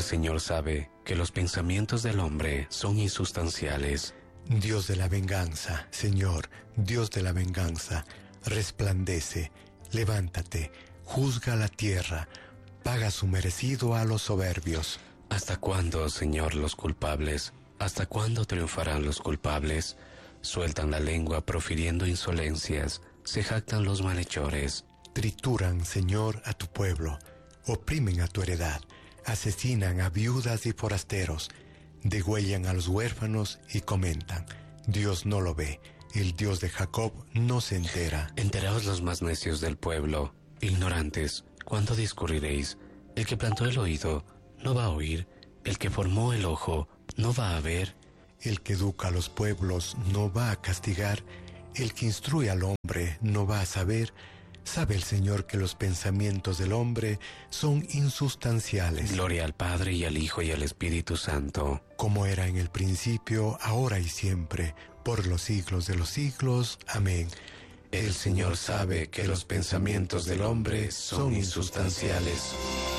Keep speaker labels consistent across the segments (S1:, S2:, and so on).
S1: El Señor sabe que los pensamientos del hombre son insustanciales.
S2: Dios de la venganza, Señor, Dios de la venganza, resplandece, levántate, juzga la tierra, paga su merecido a los soberbios.
S1: ¿Hasta cuándo, Señor, los culpables? ¿Hasta cuándo triunfarán los culpables? Sueltan la lengua profiriendo insolencias, se jactan los malhechores.
S2: Trituran, Señor, a tu pueblo, oprimen a tu heredad, asesinan a viudas y forasteros, degüellan a los huérfanos y comentan: Dios no lo ve, el Dios de Jacob no se entera.
S1: Enteraos los más necios del pueblo, ignorantes, ¿cuándo discurriréis? El que plantó el oído no va a oír, el que formó el ojo no va a ver.
S2: El que educa a los pueblos no va a castigar, el que instruye al hombre no va a saber. Sabe el Señor que los pensamientos del hombre son insustanciales.
S1: Gloria al Padre y al Hijo y al Espíritu Santo.
S2: Como era en el principio, ahora y siempre, por los siglos de los siglos. Amén.
S1: El Señor sabe que los pensamientos del hombre son insustanciales.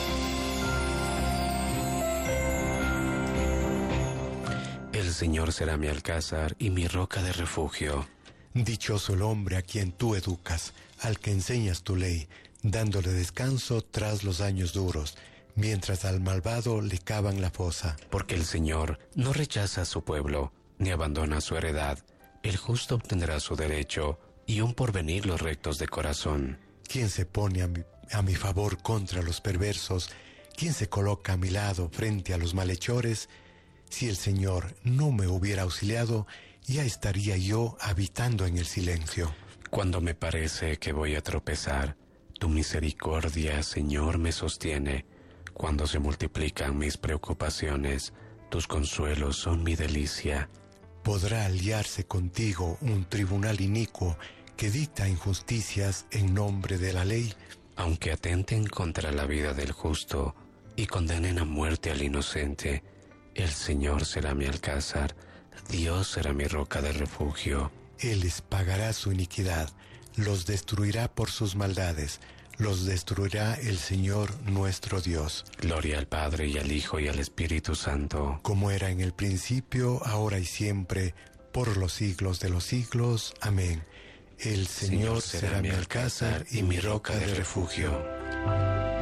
S1: El Señor será mi alcázar y mi roca de refugio.
S2: Dichoso el hombre a quien tú educas, al que enseñas tu ley, dándole descanso tras los años duros, mientras al malvado le cavan la fosa.
S1: Porque el Señor no rechaza a su pueblo, ni abandona su heredad. El justo obtendrá su derecho, y un porvenir los rectos de corazón.
S2: ¿Quién se pone a mi favor contra los perversos? ¿Quién se coloca a mi lado frente a los malhechores? Si el Señor no me hubiera auxiliado, ya estaría yo habitando en el silencio.
S1: Cuando me parece que voy a tropezar, tu misericordia, Señor, me sostiene. Cuando se multiplican mis preocupaciones, tus consuelos son mi delicia.
S2: ¿Podrá aliarse contigo un tribunal inicuo que dicta injusticias en nombre de la ley?
S1: Aunque atenten contra la vida del justo y condenen a muerte al inocente, el Señor será mi alcázar, Dios será mi roca de refugio.
S2: Él les pagará su iniquidad, los destruirá por sus maldades, los destruirá el Señor nuestro Dios.
S1: Gloria al Padre y al Hijo y al Espíritu Santo.
S2: Como era en el principio, ahora y siempre, por los siglos de los siglos. Amén. El Señor será mi alcázar y mi roca de refugio.